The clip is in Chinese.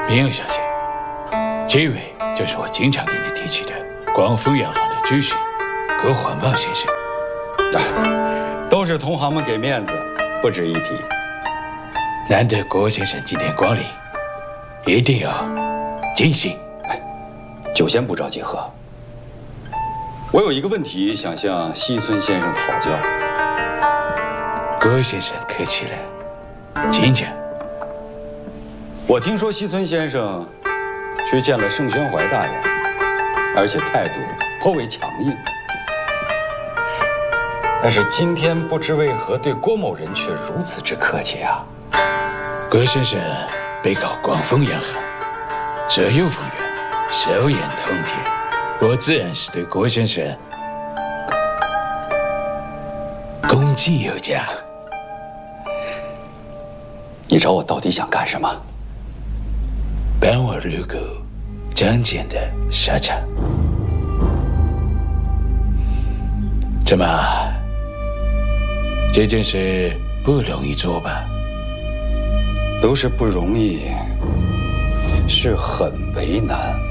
明阳小姐，这位就是我经常给你提起的广丰洋行的主席葛环茂先生。 都是同行们给面子，不值一提。 难得葛先生今天光临，一定要尽兴。 酒先不着急喝。我有一个问题想向西村先生讨教。 葛先生客气了，请讲。 我听说西村先生去见了盛宣怀大人，而且态度颇为强硬。但是今天不知为何对郭某人却如此之客气啊！ 葛先生背靠广丰洋行，舍友丰源，手眼通天，我自然是对葛先生恭敬有加。 你找我到底想干什么？ 帮我入股张建的沙场。怎么？这件事不容易做吧？ 都是不容易，是很为难。